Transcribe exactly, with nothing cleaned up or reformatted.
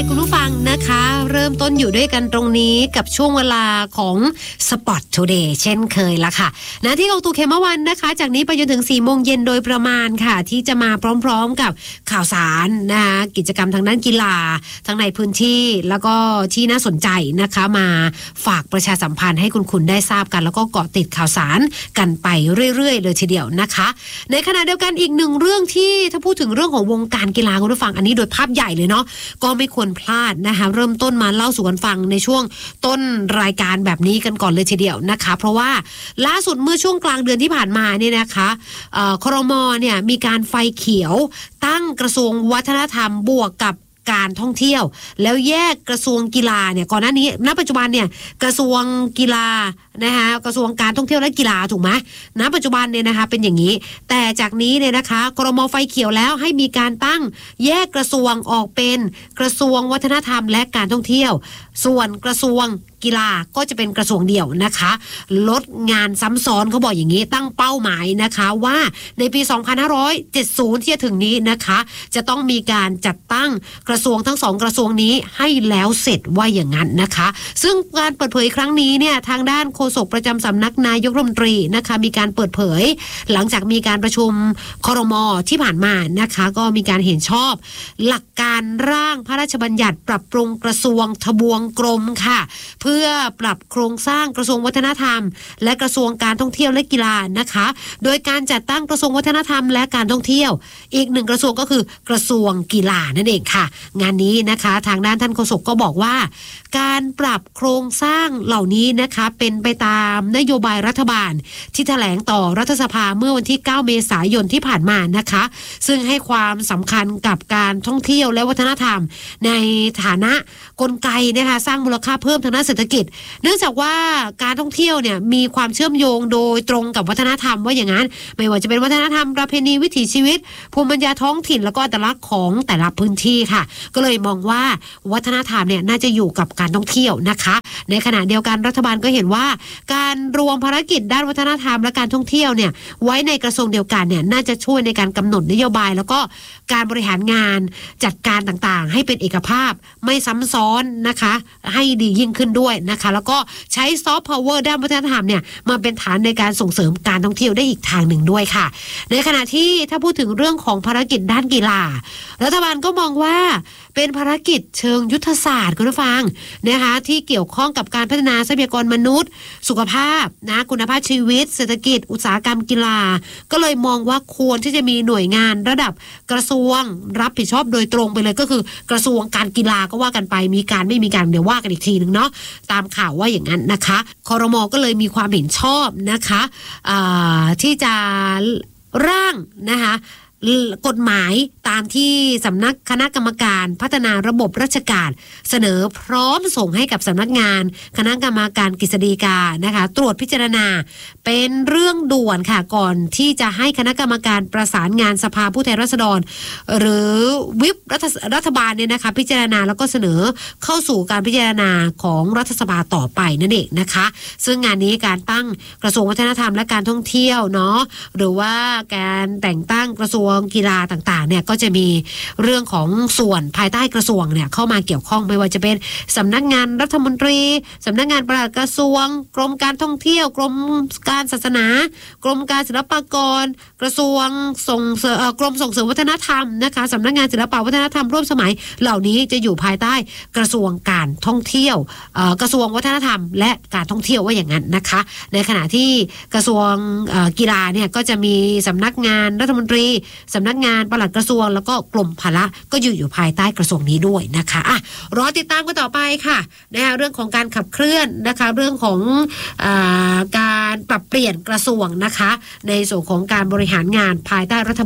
คุณผู้ฟังนะคะเริ่มต้นอยู่ด้วยกันตรงนี้กับช่วงเวลาของ Sport Today เช่นเคยละค่ะนะที่กองตูเขมวันนะคะจากนี้ไปจนถึงสี่โมงเย็นโดยประมาณค่ะที่จะมาพร้อมๆกับข่าวสารนะคะกิจกรรมทางด้านกีฬาทั้งในพื้นที่แล้วก็ที่น่าสนใจนะคะมาฝากประชาสัมพันธ์ให้คุณคุณได้ทราบกันแล้วก็เกาะติดข่าวสารกันไปเรื่อยๆเลยทีเดียวนะคะในขณะเดียวกันอีกหนึ่งเรื่องที่ถ้าพูดถึงเรื่องของวงการกีฬาคุณผู้ฟังอันนี้โดยภาพใหญ่เลยเนาะก็ไม่ควรพลาดนะคะเริ่มต้นมาเล่าสู่กันฟังในช่วงต้นรายการแบบนี้กันก่อนเลยทีเดียวนะคะเพราะว่าล่าสุดเมื่อช่วงกลางเดือนที่ผ่านมาเนี่ยนะคะครม.เนี่ยมีการไฟเขียวตั้งกระทรวงวัฒนธรรมบวกกับการท่องเที่ยวแล้วแยกกระทรวงกีฬาเนี่ยก่อนหน้านี้ณปัจจุบันเนี่ยกระทรวงกีฬานะคะกระทรวงการท่องเที่ยวและกีฬาถูกไหมณปัจจุบันเนี่ยนะคะเป็นอย่างนี้แต่จากนี้เนี่ยนะคะครม.ไฟเขียวแล้วให้มีการตั้งแยกกระทรวงออกเป็นกระทรวงวัฒนธรรมและการท่องเที่ยวส่วนกระทรวงกีฬาก็จะเป็นกระทรวงเดียวนะคะลดงานซ้ำซ้อนเขาบอกอย่างนี้ตั้งเป้าหมายนะคะว่าในปีสองพันห้าร้อยเจ็ดสิบที่จะถึงนี้นะคะจะต้องมีการจัดตั้งกระทรวงทั้งสองกระทรวงนี้ให้แล้วเสร็จว่าอย่างนั้นนะคะซึ่งการเปิดเผยครั้งนี้เนี่ยทางด้านโฆษกประจำสำนักนายกรัฐมนตรีนะคะมีการเปิดเผยหลังจากมีการประชุมครม.ที่ผ่านมานะคะก็มีการเห็นชอบหลักการร่างพระราชบัญญัติปรับปรุงกระทรวงทบวงกรมค่ะเพื่อปรับโครงสร้างกระทรวงวัฒนธรรมและกระทรวงการท่องเที่ยวและกีฬานะคะโดยการจัดตั้งกระทรวงวัฒนธรรมและการท่องเที่ยวอีกหนึ่งกระทรวงก็คือกระทรวงกีฬานั่นเองค่ะงานนี้นะคะทางด้านท่านโฆษกก็บอกว่าการปรับโครงสร้างเหล่านี้นะคะเป็นไปตามนโยบายรัฐบาลที่แถลงต่อรัฐสภาเมื่อวันที่เก้าเมษายนที่ผ่านมานะคะซึ่งให้ความสำคัญกับการท่องเที่ยวและวัฒนธรรมในฐานะกลไกนะคะสร้างมูลค่าเพิ่มทางด้านเศรษฐกิจเนื่องจากว่าการท่องเที่ยวเนี่ยมีความเชื่อมโยงโดยตรงกับวัฒนธรรมว่าอย่างนั้นไม่ว่าจะเป็นวัฒนธรรมประเพณีวิถีชีวิตภูมิปัญญาท้องถิ่นแล้วก็อัตลักษณ์ของแต่ละพื้นที่ค่ะก็เลยมองว่าวัฒนธรรมเนี่ยน่าจะอยู่กับการท่องเที่ยวนะคะในขณะเดียวกันรัฐบาลก็เห็นว่าการรวมภารกิจด้านวัฒนธรรมและการท่องเที่ยวเนี่ยไว้ในกระทรวงเดียวกันเนี่ยน่าจะช่วยในการกำหนดนโยบายแล้วก็การบริหารงานจัดการต่างๆให้เป็นเอกภาพไม่ซ้ำซ้อนนะคะให้ดียิ่งขึ้นด้วยนะคะแล้วก็ใช้ซอฟต์พาวเวอร์ด้านวัฒนธรรมเนี่ยมาเป็นฐานในการส่งเสริมการท่องเที่ยวได้อีกทางหนึ่งด้วยค่ะในขณะที่ถ้าพูดถึงเรื่องของภารกิจด้านกีฬารัฐบาลก็มองว่าเป็นภารกิจเชิงยุทธศาสตร์คุณผู้ฟังนะคะที่เกี่ยวข้องกับการพัฒนาทรัพยากรมนุษย์สุขภาพนะคุณภาพชีวิตเศรษฐกิจอุตสาหกรรมกีฬาก็เลยมองว่าควรที่จะมีหน่วยงานระดับกระทรวงรับผิดชอบโดยตรงไปเลยก็คือกระทรวงการกีฬาก็ว่ากันไปมีการไม่มีการเดี๋ยวว่ากันอีกทีนึงเนาะตามข่าวว่าอย่างนั้นนะคะครม.ก็เลยมีความเห็นชอบนะคะที่จะร่างนะคะกฎหมายตามที่สำนักคณะกรรมการพัฒนาระบบราชการเสนอพร้อมส่งให้กับสำนักงานคณะกรรมการกฤษฎีกานะคะตรวจพิจารณาเป็นเรื่องด่วนค่ะก่อนที่จะให้คณะกรรมการประสานงานสภาผู้แทนราษฎรหรือวิปรัฐรัฐบาลเนี่ยนะคะพิจารณาแล้วก็เสนอเข้าสู่การพิจารณาของรัฐสภาต่อไปนั่นเองนะคะซึ่งงานนี้การตั้งกระทรวงวัฒนธรรมและการท่องเที่ยวเนาะหรือว่าการแต่งตั้งกระทรวงกีฬาต่างๆเนี่ยก็จะมีเรื่องของส่วนภายใต้กระทรวงเนี่ยเข้ามาเกี่ยวข้องไม่ว่าจะเป็นสำนักงานรัฐมนตรีสำนักงานปลัดกระทรวงกรมการท่องเที่ยวกรมการศาสนากรมการศิลปากรกระทรวงส่งเสริมกรมส่งเสริมวัฒนธรรมนะคะสำนักงานศิลปวัฒนธรรมร่วมสมัยเหล่านี้จะอยู่ภายใต้กระทรวงการท่องเที่ยวกระทรวงวัฒนธรรมและการท่องเที่ยวว่าอย่างนั้นนะคะในขณะที่กระทรวงกีฬาเนี่ยก็จะมีสำนักงานรัฐมนตรีสำนักงานปลัดกระทรวงแล้วก็กรมพละก็อยู่อยู่ภายใต้กระทรวงนี้ด้วยนะคะอ่ะรอติดตามกันต่อไปค่ะนะคะเรื่องของการขับเคลื่อนนะคะเรื่องของอ่าการปรับเปลี่ยนกระทรวงนะคะในส่วนของการบริหารงานภายใต้รัฐ